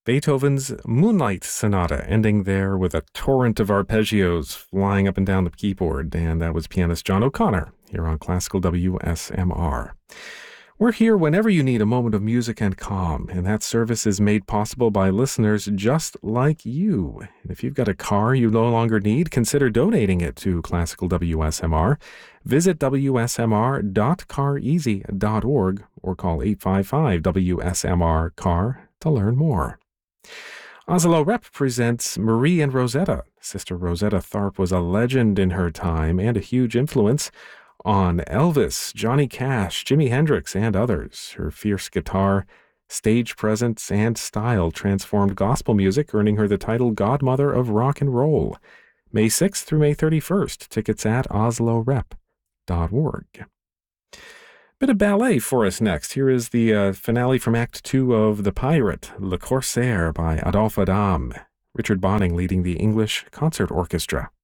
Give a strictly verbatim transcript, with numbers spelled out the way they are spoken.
Beethoven's Moonlight Sonata, ending there with a torrent of arpeggios flying up and down the keyboard. And that was pianist John O'Connor here on Classical W S M R. We're here whenever you need a moment of music and calm, and that service is made possible by listeners just like you. And if you've got a car you no longer need, consider donating it to Classical W S M R. Visit w s m r dot car easy dot org or call eight five five W S M R C A R to learn more. Oslo Rep presents Marie and Rosetta. Sister Rosetta Tharpe was a legend in her time and a huge influence on Elvis, Johnny Cash, Jimi Hendrix, and others. Her fierce guitar, stage presence, and style transformed gospel music, earning her the title Godmother of Rock and Roll. May sixth through May thirty-first. Tickets at oslo rep dot org. Bit of ballet for us next. Here is the uh, finale from Act Two of The Pirate, Le Corsaire by Adolphe Adam. Richard Bonning leading the English Concert Orchestra.